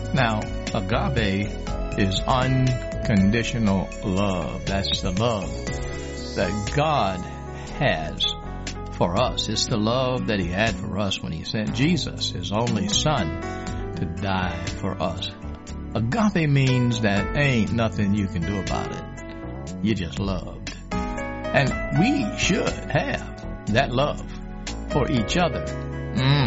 Now, agape is unconditional love. That's the love that God has for us. It's the love that He had for us when He sent Jesus, His only Son, to die for us. Agape means that ain't nothing you can do about it. You just loved. And we should have that love for each other.